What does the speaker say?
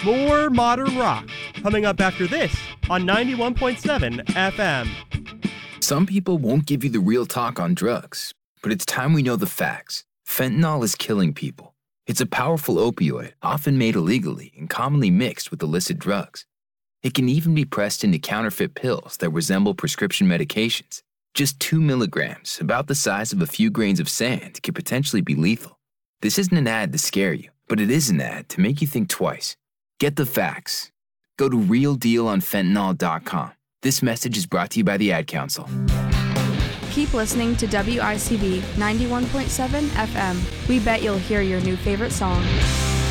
more modern rock coming up after this on 91.7 FM. Some people won't give you the real talk on drugs, but it's time we know the facts. Fentanyl is killing people. It's a powerful opioid, often made illegally and commonly mixed with illicit drugs. It can even be pressed into counterfeit pills that resemble prescription medications. Just 2 milligrams, about the size of a few grains of sand, could potentially be lethal. This isn't an ad to scare you, but it is an ad to make you think twice. Get the facts. Go to realdealonfentanyl.com. This message is brought to you by the Ad Council. Keep listening to WICB 91.7 FM. We bet you'll hear your new favorite song.